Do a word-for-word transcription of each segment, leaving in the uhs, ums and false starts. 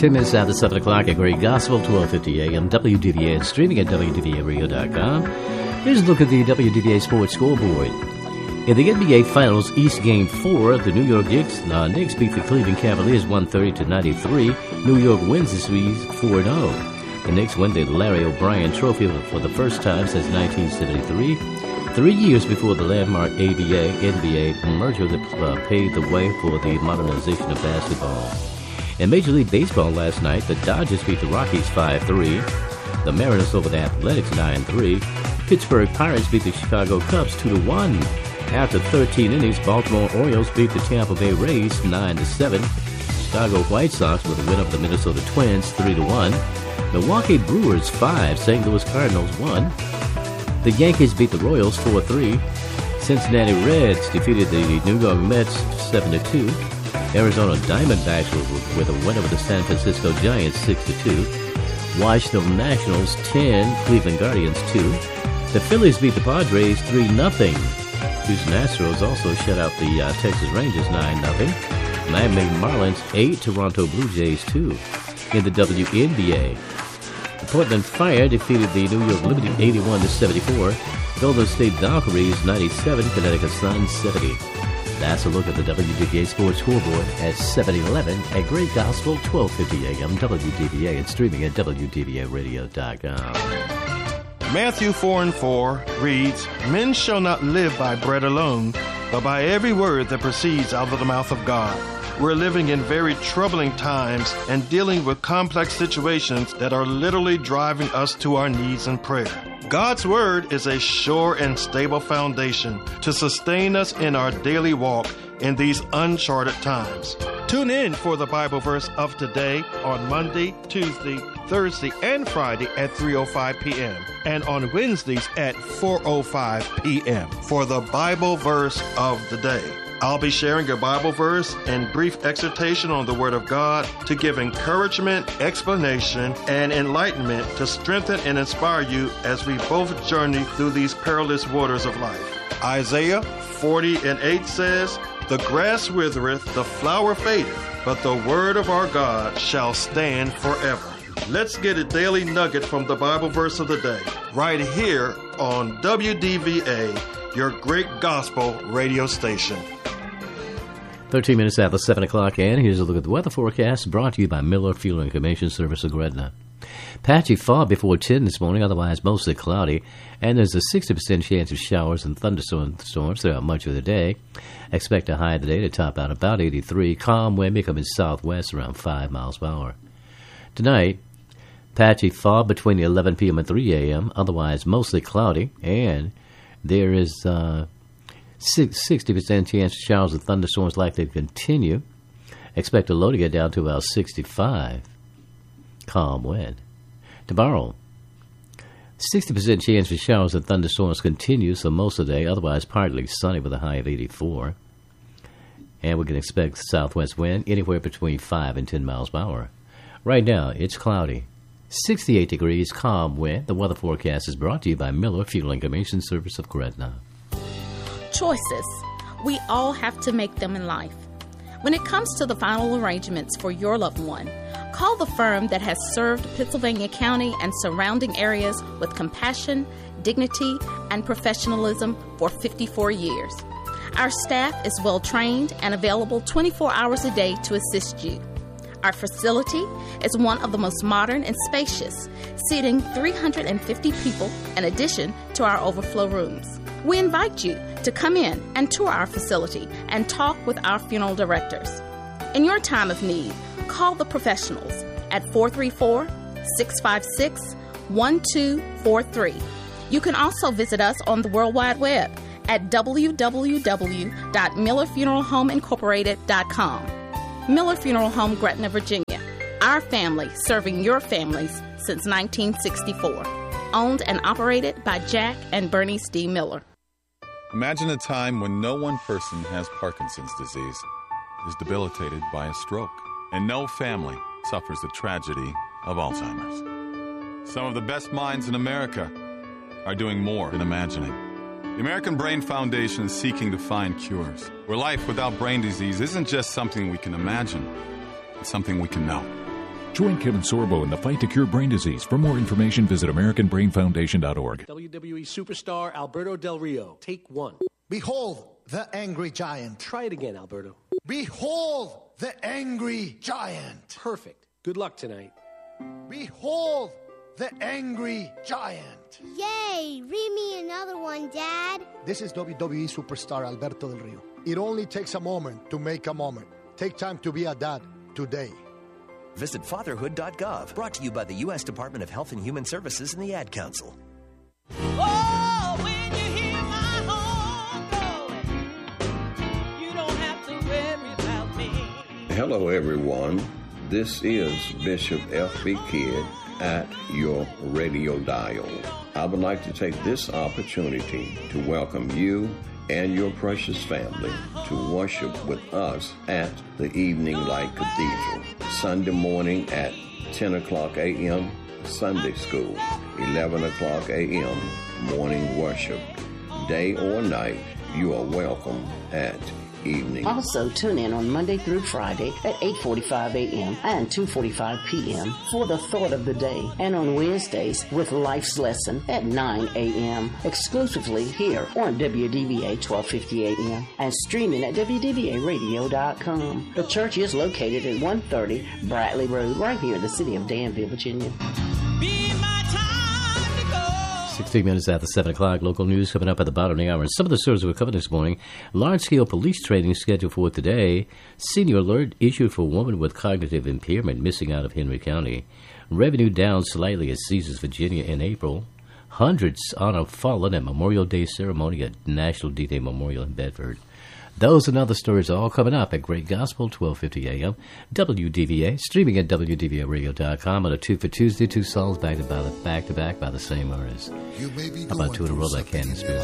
Ten minutes after seven o'clock at Great Gospel, twelve fifty a.m. W D V A and streaming at W D V A radio dot com. Here's a look at the W D V A Sports Scoreboard. In the N B A Finals East Game four, the New York Knicks, uh, Knicks beat the Cleveland Cavaliers one thirty to ninety-three. New York wins the series four oh. The Knicks win the Larry O'Brien Trophy for the first time since nineteen seventy-three, three years before the landmark A B A N B A merger that uh, paved the way for the modernization of basketball. In Major League Baseball last night, the Dodgers beat the Rockies five three. The Mariners over the Athletics nine three. Pittsburgh Pirates beat the Chicago Cubs two to one. After thirteen innings, Baltimore Orioles beat the Tampa Bay Rays nine to seven. Chicago White Sox with a win over the Minnesota Twins three to one. Milwaukee Brewers five, Saint Louis Cardinals one. The Yankees beat the Royals four three. Cincinnati Reds defeated the New York Mets seven to two. Arizona Diamondbacks with, with a win over the San Francisco Giants six to two. Washington Nationals ten, Cleveland Guardians two. The Phillies beat the Padres three nothing. Houston Astros also shut out the uh, Texas Rangers nine nothing. Miami Marlins eight, Toronto Blue Jays two. In the W N B A, the Portland Fire defeated the New York Liberty eighty-one to seventy-four. Golden State Valkyries ninety-seven, Connecticut Sun seventy. That's a look at the W D V A Sports Scoreboard at seven eleven at Great Gospel, twelve fifty a.m. W D V A and streaming at W D V A radio dot com. Matthew four and four reads, "Men shall not live by bread alone, but by every word that proceeds out of the mouth of God." We're living in very troubling times and dealing with complex situations that are literally driving us to our knees in prayer. God's Word is a sure and stable foundation to sustain us in our daily walk in these uncharted times. Tune in for the Bible verse of today on Monday, Tuesday, Thursday, and Friday at three oh five p.m. and on Wednesdays at four oh five p.m. for the Bible verse of the day. I'll be sharing a Bible verse and brief exhortation on the Word of God to give encouragement, explanation, and enlightenment to strengthen and inspire you as we both journey through these perilous waters of life. Isaiah forty and eight says, "The grass withereth, the flower fadeth, but the word of our God shall stand forever." Let's get a daily nugget from the Bible verse of the day, right here on W D V A, your great gospel radio station. thirteen minutes after seven o'clock, and here's a look at the weather forecast brought to you by Miller Fuel and Cremation Service of Gretna. Patchy fog before ten this morning, otherwise mostly cloudy, and there's a sixty percent chance of showers and thunderstorms throughout much of the day. Expect a high today to top out about eighty-three. Calm wind becoming southwest around five miles per hour. Tonight, patchy fog between eleven p.m. and three a.m., otherwise mostly cloudy, and there is uh, sixty percent chance of showers and thunderstorms likely to continue. Expect a low to get down to about sixty-five. Calm wind. Tomorrow, sixty percent chance for showers and thunderstorms continues for most of the day, otherwise partly sunny with a high of eighty-four. And we can expect southwest wind anywhere between five and ten miles per hour. Right now, it's cloudy. sixty-eight degrees, calm wind. The weather forecast is brought to you by Miller Fuel and Cremation Service of Gretna. Choices. We all have to make them in life. When it comes to the final arrangements for your loved one, call the firm that has served Pittsylvania County and surrounding areas with compassion, dignity, and professionalism for fifty-four years. Our staff is well trained and available twenty-four hours a day to assist you. Our facility is one of the most modern and spacious, seating three hundred fifty people in addition to our overflow rooms. We invite you to come in and tour our facility and talk with our funeral directors. In your time of need, call the professionals at four three four, six five six, one two four three. You can also visit us on the World Wide Web at w w w dot miller funeral home incorporated dot com. Miller Funeral Home, Gretna, Virginia. Our family serving your families since nineteen sixty-four. Owned and operated by Jack and Bernice D. Miller. Imagine a time when no one person has Parkinson's disease, is debilitated by a stroke, and no family suffers the tragedy of Alzheimer's. Some of the best minds in America are doing more than imagining. The American Brain Foundation is seeking to find cures, where life without brain disease isn't just something we can imagine, it's something we can know. Join Kevin Sorbo in the fight to cure brain disease. For more information, visit American Brain Foundation dot org. W W E superstar Alberto Del Rio. Take one. Behold the angry giant. Try it again, Alberto. Behold the angry giant. Perfect. Good luck tonight. Behold the angry giant. Yay! Read me another one, Dad. This is W W E superstar Alberto Del Rio. It only takes a moment to make a moment. Take time to be a dad today. Visit fatherhood dot gov. Brought to you by the U S Department of Health and Human Services and the Ad Council. Oh, when you hear my horn going, you don't have to worry about me. Hello, everyone. This is Bishop F B. Kidd at your radio dial. I would like to take this opportunity to welcome you and your precious family to worship with us at the Evening Light Cathedral. Sunday morning at ten o'clock a.m., Sunday school, eleven o'clock a.m., morning worship. Day or night, you are welcome at Evening. Also, tune in on Monday through Friday at eight forty-five a.m. and two forty-five p.m. for the Thought of the Day, and on Wednesdays with Life's Lesson at nine a.m. exclusively here on W D V A twelve fifty a.m. and streaming at W D V A radio dot com. The church is located at one thirty Bradley Road, right here in the city of Danville, Virginia. sixteen minutes after seven o'clock. Local news coming up at the bottom of the hour. And some of the stories we're covering this morning. Large-scale police training scheduled for today. Senior alert issued for woman with cognitive impairment missing out of Henry County. Revenue down slightly at Caesars, Virginia in April. Hundreds honor fallen at Memorial Day ceremony at National D-Day Memorial in Bedford. Those and other stories are all coming up at Great Gospel, twelve fifty a.m. W D V A, streaming at W D V A radio dot com on a two for Tuesday, two songs back to back, back to back by the same artist. You may be How about two in a row like Candace Bill?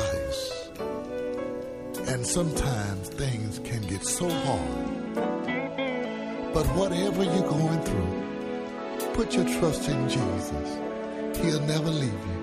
And sometimes things can get so hard. But whatever you're going through, put your trust in Jesus. He'll never leave you.